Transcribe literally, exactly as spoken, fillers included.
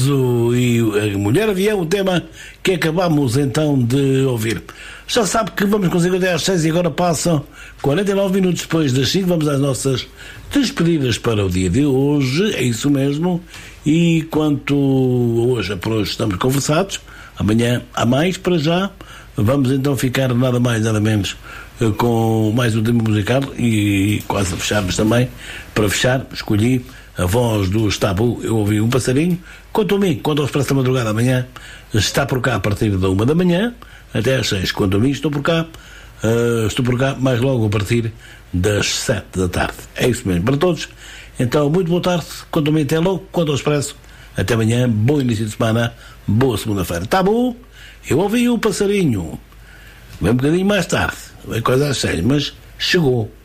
Caso e a Mulher Avião, o tema que acabamos então de ouvir. Já sabe que vamos conseguir até às seis e agora passam quarenta e nove minutos depois das cinco. Vamos às nossas despedidas para o dia de hoje, é isso mesmo. E quanto hoje, por hoje estamos conversados, amanhã há mais. Para já vamos então ficar nada mais nada menos com mais um tema musical e quase a fecharmos também. Para fechar, escolhi a voz do Tabu, Eu Ouvi um Passarinho. Quanto a mim, quanto ao Expresso da Madrugada amanhã, está por cá a partir da uma da manhã até às seis. Quanto a mim, estou por cá uh, estou por cá mais logo a partir das sete da tarde. É isso mesmo para todos. Então, muito boa tarde. Quanto a mim, até logo. Quanto ao Expresso, até amanhã. Bom início de semana. Boa segunda-feira. Tabu, Eu Ouvi um Passarinho. Vem um bocadinho mais tarde, vem coisa às seis, mas chegou.